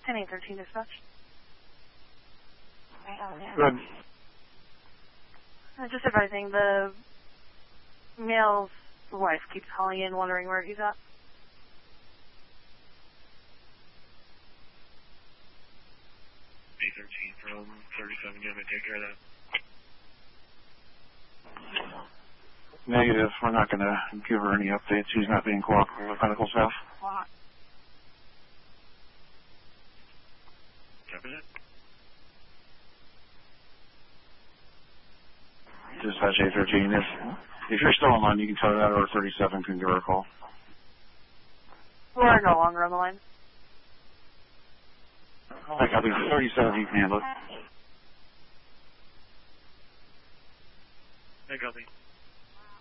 10-813 dispatch. Good. Just advising, the male's wife keeps calling in wondering where he's at. A13 from 37, you want me to take care of that? Negative. We're not going to give her any updates. She's not being cooperative with medical staff. Copy that. Dispatch A13. If you're still online, you can tell her that, or 37 can give her a call. We're no longer on the line. I copy. 37, you can handle it. I copy.